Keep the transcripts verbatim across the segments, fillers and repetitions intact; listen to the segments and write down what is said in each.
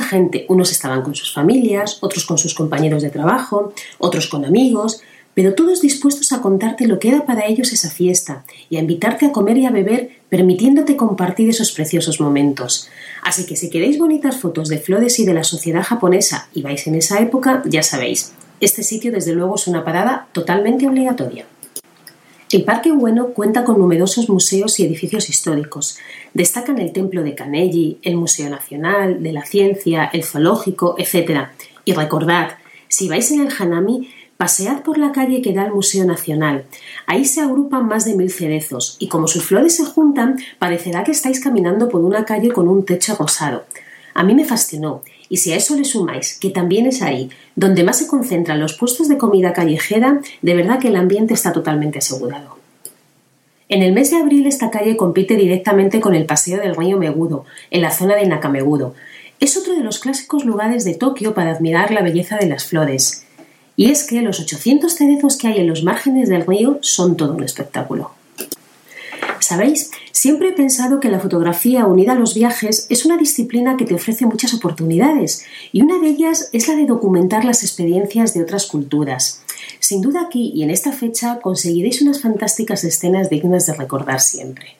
gente. Unos estaban con sus familias, otros con sus compañeros de trabajo, otros con amigos, pero todos dispuestos a contarte lo que era para ellos esa fiesta y a invitarte a comer y a beber, permitiéndote compartir esos preciosos momentos. Así que si queréis bonitas fotos de flores y de la sociedad japonesa y vais en esa época, ya sabéis, este sitio desde luego es una parada totalmente obligatoria. El Parque Ueno cuenta con numerosos museos y edificios históricos. Destacan el Templo de Kanegi, el Museo Nacional, de la Ciencia, el Zoológico, etcétera. Y recordad, si vais en el Hanami, pasead por la calle que da al Museo Nacional. Ahí se agrupan más de mil cerezos y como sus flores se juntan, parecerá que estáis caminando por una calle con un techo rosado. A mí me fascinó. Y si a eso le sumáis que también es ahí donde más se concentran los puestos de comida callejera, de verdad que el ambiente está totalmente asegurado. En el mes de abril esta calle compite directamente con el Paseo del Río Meguro, en la zona de Nakameguro. Es otro de los clásicos lugares de Tokio para admirar la belleza de las flores. Y es que los ochocientos cerezos que hay en los márgenes del río son todo un espectáculo. ¿Sabéis? Siempre he pensado que la fotografía unida a los viajes es una disciplina que te ofrece muchas oportunidades y una de ellas es la de documentar las experiencias de otras culturas. Sin duda aquí y en esta fecha conseguiréis unas fantásticas escenas dignas de recordar siempre.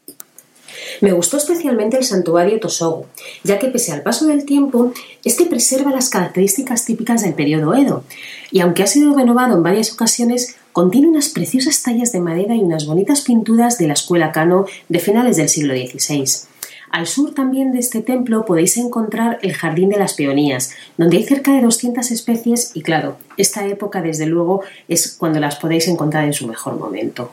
Me gustó especialmente el santuario Tosogu, ya que pese al paso del tiempo, este preserva las características típicas del periodo Edo, y aunque ha sido renovado en varias ocasiones, contiene unas preciosas tallas de madera y unas bonitas pinturas de la escuela Kano de finales del siglo dieciséis. Al sur también de este templo podéis encontrar el Jardín de las Peonías, donde hay cerca de doscientas especies y claro, esta época desde luego es cuando las podéis encontrar en su mejor momento.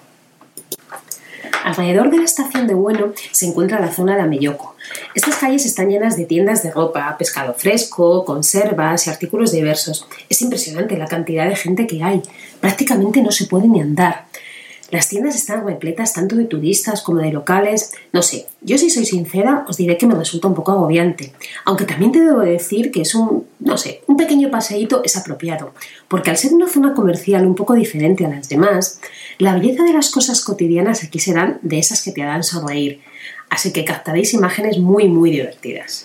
Alrededor de la estación de Ueno se encuentra la zona de Ameyoko. Estas calles están llenas de tiendas de ropa, pescado fresco, conservas y artículos diversos. Es impresionante la cantidad de gente que hay. Prácticamente no se puede ni andar. Las tiendas están repletas tanto de turistas como de locales. No sé, yo si soy sincera os diré que me resulta un poco agobiante. Aunque también te debo decir que es un, no sé, un pequeño paseíto es apropiado. Porque al ser una zona comercial un poco diferente a las demás, la belleza de las cosas cotidianas aquí serán de esas que te harán sonreír. Así que captaréis imágenes muy muy divertidas.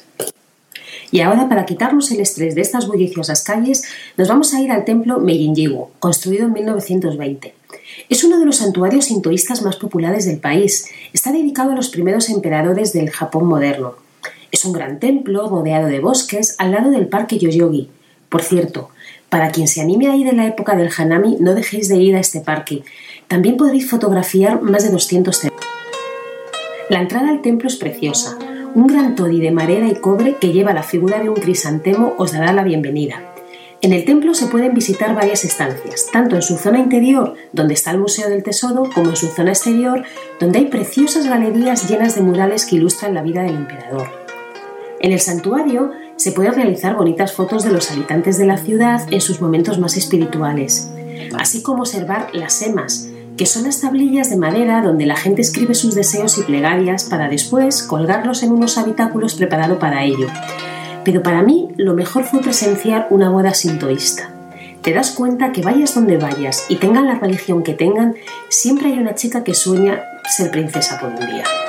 Y ahora, para quitarnos el estrés de estas bulliciosas calles, nos vamos a ir al templo Meijin-jigu, construido en mil novecientos veinte. Es uno de los santuarios sintoístas más populares del país. Está dedicado a los primeros emperadores del Japón moderno. Es un gran templo rodeado de bosques al lado del parque Yoyogi. Por cierto, para quien se anime a ir en la época del Hanami, no dejéis de ir a este parque. También podréis fotografiar más de doscientos templos. La entrada al templo es preciosa. Un gran tori de madera y cobre que lleva la figura de un crisantemo os dará la bienvenida. En el templo se pueden visitar varias estancias, tanto en su zona interior, donde está el Museo del Tesoro, como en su zona exterior, donde hay preciosas galerías llenas de murales que ilustran la vida del emperador. En el santuario se pueden realizar bonitas fotos de los habitantes de la ciudad en sus momentos más espirituales, así como observar las semas, que son las tablillas de madera donde la gente escribe sus deseos y plegarias para después colgarlos en unos habitáculos preparados para ello. Pero para mí lo mejor fue presenciar una boda sintoísta. Te das cuenta que vayas donde vayas y tengan la religión que tengan, siempre hay una chica que sueña ser princesa por un día.